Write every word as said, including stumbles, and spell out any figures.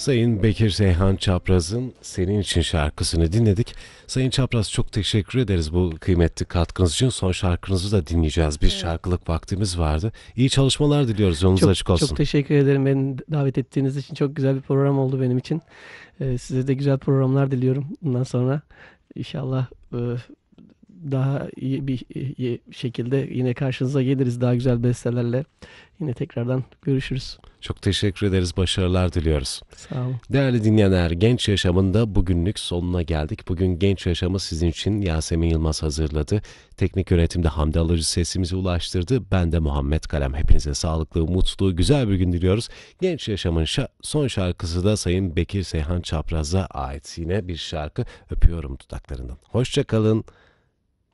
Sayın Bekir Seyhan Çapraz'ın Senin için şarkısını dinledik. Sayın Çapraz, çok teşekkür ederiz bu kıymetli katkınız için. Son şarkınızı da dinleyeceğiz. Bir Evet. şarkılık vaktimiz vardı. İyi çalışmalar diliyoruz. Yolunuz Çok açık olsun. çok teşekkür ederim beni davet ettiğiniz için. Çok güzel bir program oldu benim için. Ee, size de güzel programlar diliyorum bundan sonra. İnşallah e, daha iyi bir iyi şekilde yine karşınıza geliriz daha güzel bestelerle. Yine tekrardan görüşürüz. Çok teşekkür ederiz. Başarılar diliyoruz. Sağ olun. Değerli dinleyenler, Genç Yaşam'ın bugünlük sonuna geldik. Bugün Genç Yaşam'ı sizin için Yasemin Yılmaz hazırladı. Teknik yönetimde Hamdi Alıcı sesimizi ulaştırdı. Ben de Muhammed Kalem. Hepinize sağlıklı, mutlu, güzel bir gün diliyoruz. Genç Yaşam'ın şa- son şarkısı da Sayın Bekir Seyhan Çapraz'a ait yine bir şarkı. Öpüyorum dudaklarından. Hoşça kalın.